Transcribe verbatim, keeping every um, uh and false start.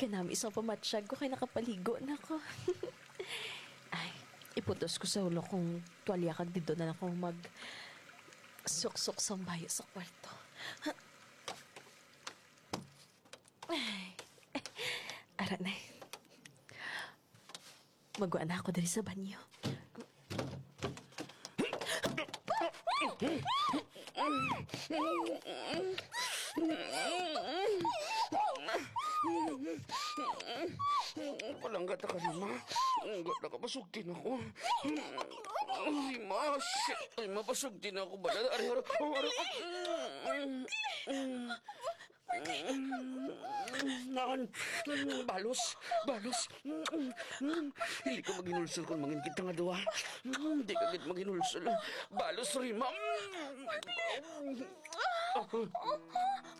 Kanami isang pamatsyag ko kay nakapaligo na ko. Ay, iputos ko sa ulo kung tuwalya kag dito na lang kong mag suksok sa bayo sa kwarto. Ay, ara na. Magwa na ako dali sa banyo. Palangga ta ka na, ma. Gata ka, pasugtin ako. Ay, ma, shit. Ay, ma, pasugtin ako. Bala, ari, ari, ari. Nakan, balos, balos. Hindi ka maginulsol kung mangin kita nga duwa. Hindi ka agad maginulsol. Balos, Rima.